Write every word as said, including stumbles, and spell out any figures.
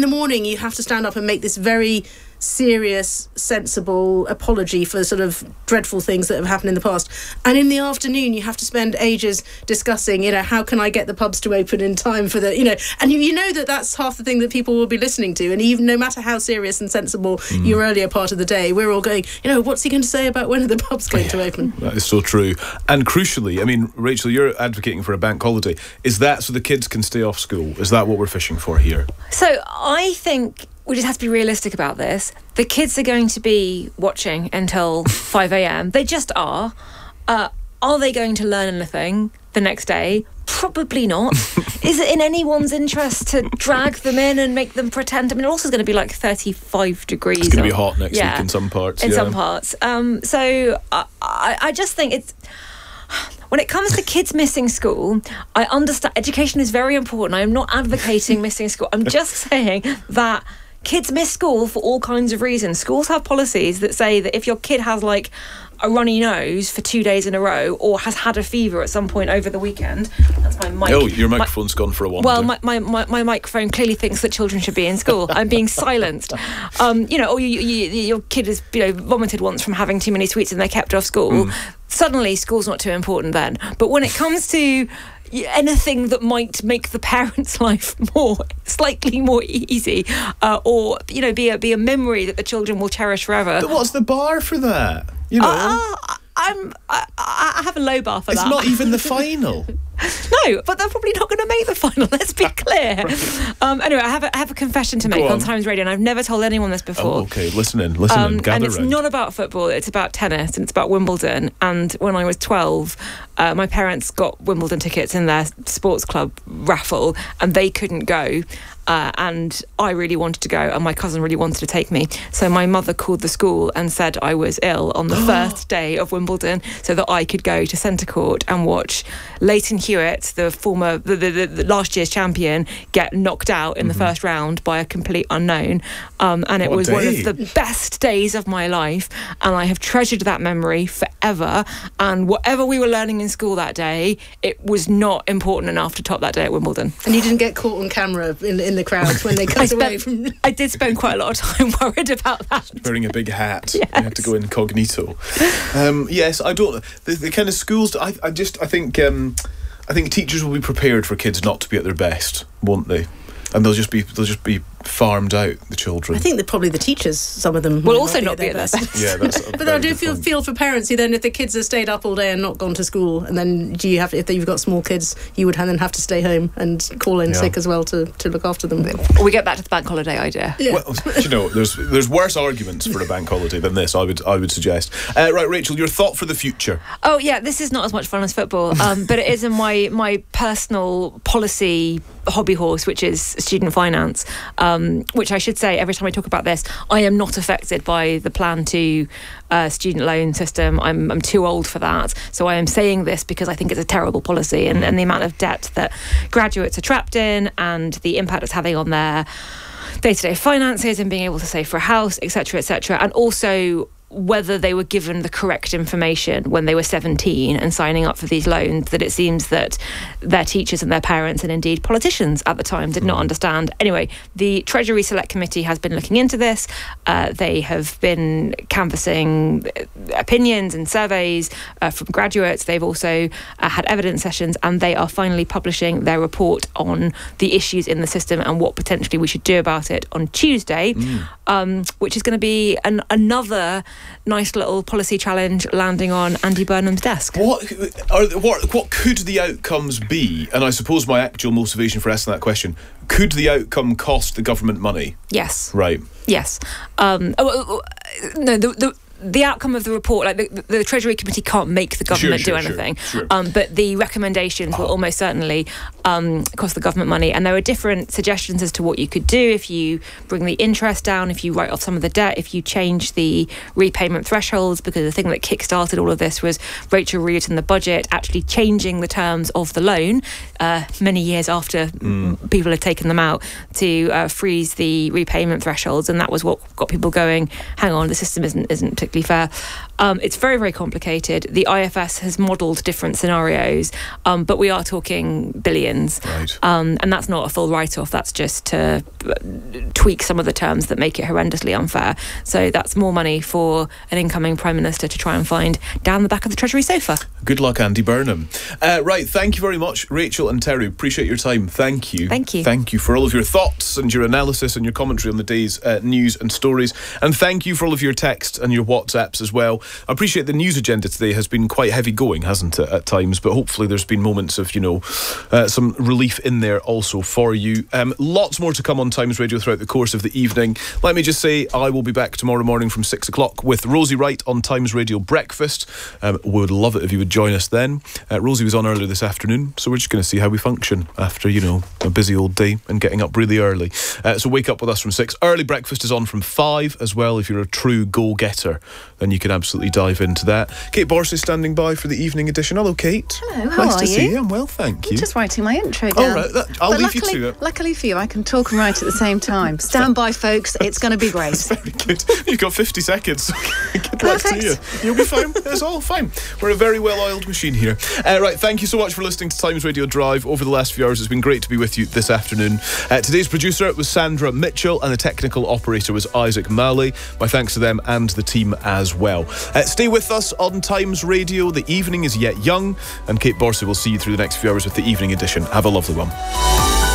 the morning you have to stand up and make this very serious, sensible apology for sort of dreadful things that have happened in the past. And in the afternoon, you have to spend ages discussing, you know, how can I get the pubs to open in time for the, you know, and you, you know that that's half the thing that people will be listening to. And even no matter how serious and sensible mm. your earlier part of the day, we're all going, you know, what's he going to say about when are the pubs going yeah, to open? That is so true. And crucially, I mean, Rachel, you're advocating for a bank holiday. Is that so the kids can stay off school? Is that what we're fishing for here? So I think we just have to be realistic about this. The kids are going to be watching until five a.m. They just are. Uh, are they going to learn anything the next day? Probably not. Is it in anyone's interest to drag them in and make them pretend? I mean, it also is going to be like thirty-five degrees. It's going to be hot next yeah, week in some parts. In yeah. some parts. Um, so I, I, I just think it's... When it comes to kids missing school, I understand education is very important. I am not advocating missing school. I'm just saying that kids miss school for all kinds of reasons. Schools have policies that say that if your kid has like a runny nose for two days in a row or has had a fever at some point over the weekend, that's my mic. Oh, your microphone's my, gone for a wander. Well, my, my, my, my microphone clearly thinks that children should be in school. I'm being silenced. Um, you know, or you, you, your kid has, you know, vomited once from having too many sweets and they're kept off school. Mm. Suddenly, school's not too important then. But when it comes to anything that might make the parents' life more slightly more easy, uh, or you know, be a be a memory that the children will cherish forever. But what's the bar for that? You know, uh, I'm I, I have a low bar for it's that. It's not even the final. No, but they're probably not going to make the final. Let's be clear. um, anyway, I have a, I have a confession to make on. on Times Radio, and I've never told anyone this before. Oh, okay, listen in, listen um, in, gather And it's round. not about football. It's about tennis, and it's about Wimbledon. And when I was twelve, uh, my parents got Wimbledon tickets in their sports club raffle, and they couldn't go. Uh, and I really wanted to go, and my cousin really wanted to take me. So my mother called the school and said I was ill on the first day of Wimbledon, so that I could go to Centre Court and watch Leighton Hewitt, the former, the, the, the last year's champion, get knocked out in mm-hmm. the first round by a complete unknown. Um, and it what was day. one of the best days of my life, and I have treasured that memory forever. And whatever we were learning in school that day, it was not important enough to top that day at Wimbledon. And you didn't get caught on camera in, in the crowds when they cut I away spent, from... I did spend quite a lot of time worried about that. Wearing a big hat. Yes. You had to go incognito. Um, yes, I don't... The, the kind of schools... I, I just... I think... Um, I think teachers will be prepared for kids not to be at their best, won't they? And they'll just be... They'll just be farmed out, the children. I think that probably the teachers, some of them will also not be at their best. Yeah, that's but I do feel feel for parents who then, if the kids have stayed up all day and not gone to school, and then do you have, if you've got small kids, you would then have to stay home and call in yeah. sick as well to, to look after them. We get back to the bank holiday idea. Yeah. Well, you know, there's there's worse arguments for a bank holiday than this, I would I would suggest. Uh, right, Rachel, your thought for the future. Oh yeah, this is not as much fun as football, um, but it is in my my personal policy hobby horse, which is student finance, um, which I should say every time I talk about this, I am not affected by the Plan two uh, student loan system. I'm, I'm too old for that. So I am saying this because I think it's a terrible policy, and, and the amount of debt that graduates are trapped in and the impact it's having on their day-to-day finances and being able to save for a house, et cetera, et cetera. And also whether they were given the correct information when they were seventeen and signing up for these loans, that it seems that their teachers and their parents and indeed politicians at the time did not understand. Anyway, the Treasury Select Committee has been looking into this. Uh, they have been canvassing opinions and surveys uh, from graduates. They've also uh, had evidence sessions, and they are finally publishing their report on the issues in the system and what potentially we should do about it on Tuesday, mm. um, which is going to be an, another nice little policy challenge landing on Andy Burnham's desk. What are what what could the outcomes be? And I suppose my actual motivation for asking that question: could the outcome cost the government money? Yes. Right. Yes. Um, oh, no. The, the The outcome of the report, like the, the Treasury Committee can't make the government sure, sure, do anything, sure, sure. Um, but the recommendations will almost certainly um, cost the government money. And there are different suggestions as to what you could do if you bring the interest down, if you write off some of the debt, if you change the repayment thresholds, because the thing that kick-started all of this was Rachel Reeves in the budget actually changing the terms of the loan uh, many years after mm. people had taken them out to uh, freeze the repayment thresholds, and that was what got people going, hang on, the system isn't isn't particularly fair. Um, it's very, very complicated. The I F S has modelled different scenarios, um, but we are talking billions. Right. Um, and that's not a full write-off. That's just to tweak some of the terms that make it horrendously unfair. So that's more money for an incoming Prime Minister to try and find down the back of the Treasury sofa. Good luck, Andy Burnham. Uh, right, thank you very much, Rachel and Terry. Appreciate your time. Thank you. Thank you. Thank you for all of your thoughts and your analysis and your commentary on the day's uh, news and stories. And thank you for all of your texts and your WhatsApps as well. I appreciate the news agenda today has been quite heavy going, hasn't it, at times? But hopefully there's been moments of, you know, uh, some relief in there also for you. Um, lots more to come on Times Radio throughout the course of the evening. Let me just say I will be back tomorrow morning from six o'clock with Rosie Wright on Times Radio Breakfast. Um, we would love it if you would join us then. Uh, Rosie was on earlier this afternoon, so we're just going to see how we function after, you know, a busy old day and getting up really early. Uh, so wake up with us from six. Early breakfast is on from five as well. If you're a true go-getter, then you can absolutely dive into that. Kate Borse is standing by for the evening edition. Hello, Kate. Hello, how nice are to you? see you. I'm well, thank you. I'm just writing my intro down. All right, that, I'll but leave luckily, you to it. Luckily for you, I can talk and write at the same time. Stand by, folks. It's going to be great. Very good. You've got fifty seconds. Good luck to you. You'll be fine. It's all fine. We're a very well-oiled machine here. Uh, right, thank you so much for listening to Times Radio Drive over the last few hours. It's been great to be with you this afternoon. Uh, today's producer was Sandra Mitchell and the technical operator was Isaac Malley. My thanks to them and the team as well. Uh, stay with us on Times Radio. The evening is yet young, and Kate Borse will see you through the next few hours with the evening edition. Have a lovely one.